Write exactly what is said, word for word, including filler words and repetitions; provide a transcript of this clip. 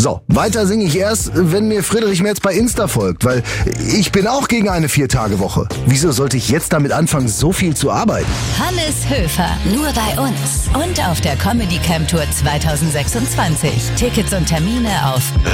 So, weiter singe ich erst, wenn mir Friedrich Merz bei Insta folgt, weil ich bin auch gegen eine Vier-Tage-Woche. Wieso sollte ich jetzt damit anfangen, so viel zu arbeiten? Hannes Höfer, nur bei uns und auf der Comedy Camp Tour zwanzig sechsundzwanzig. Tickets und Termine auf